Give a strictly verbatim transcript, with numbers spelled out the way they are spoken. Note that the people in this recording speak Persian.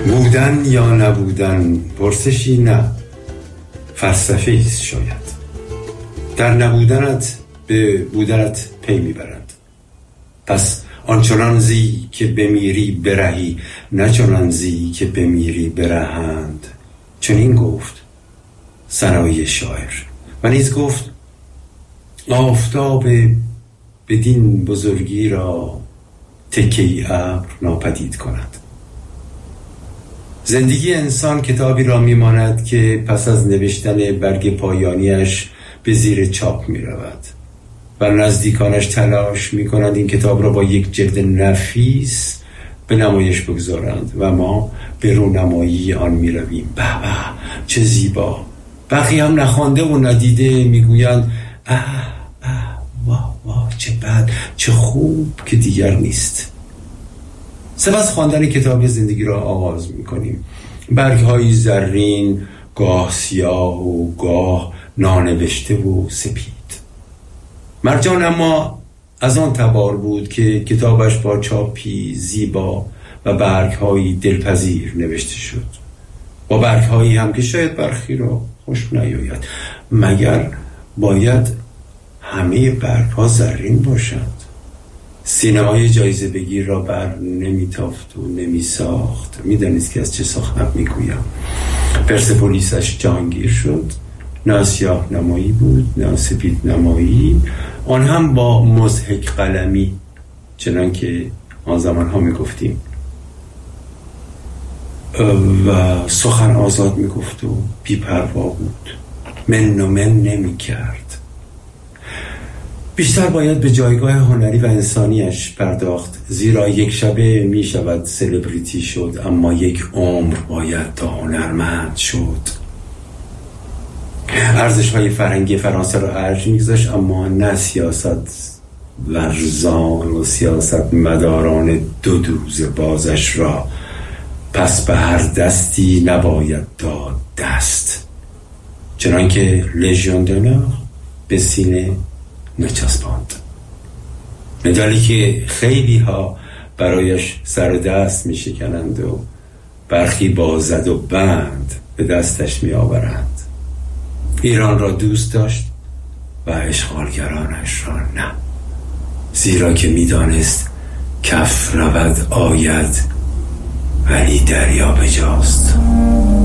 بودن یا نبودن پرسشی نه، فلسفه ایست شاید. در نبودنت به بودنت پی میبرند. پس آنچنان زی که بمیری برهی، نه چنان زی که بمیری برهند. چنین گفت ثنایی شاعر. و نیز گفت آفتاب بدین بزرگی را تکه‌ای ابر ناپدید کند. زندگی انسان کتابی را میماند که پس از نوشتن برگ پایانیش به زیر چاپ می رود و نزدیکانش تلاش می کنند این کتاب را با یک جلد نفیس به نمایش بگذارند و ما به رونمایی آن می رویم. به به چه زیبا. بقیه هم نخوانده و ندیده می گویند اه اه واه واه چه بد چه خوب که دیگر نیست. سپس خواندن کتاب زندگی را آغاز می کنیم. برگ‌های زرین، گاه سیاه و گاه نانوشته و سپید. مرجان اما از آن تبار بود که کتابش با چاپی زیبا و برگ‌های دلپذیر نوشته شد. با برگ‌هایی هم که شاید برخی را خوش نیاید. مگر باید همه برگ‌ها زرین باشند؟ سینمای جایزه بگیر را بر نمیتافت و نمیساخت. میدانید که از چه ساختم میگویم. پرسپولیسش جهانگیر شد. نه سیاه نمایی بود نه سپید نمایی، آن هم با مضحک قلمی، چنان که آن زمان ها میگفتیم، و سخن آزاد میگفت و بی‌پروا بود. من و من نمی کرد. بیشتر باید به جایگاه هنری و انسانیش پرداخت، زیرا یک شبه می شود سلبریتی شد، اما یک عمر باید تا هنرمند شد. ارزش های فرهنگی فرانسه را ارج می‌گذاشت، اما نه سیاست ورزان و سیاست مداران دو دوز بازش را. پس به هر دستی نباید داد دست، چنان که لژیون دونر به سینه نچسباند. مدالی که خیلی ها برایش سر دست می شکنند و برخی با زد و بند به دستش می آورند. ایران را دوست داشت و اشغالگرانش را نه، زیرا که می دانست کف رود آید ولی دریا بجاست.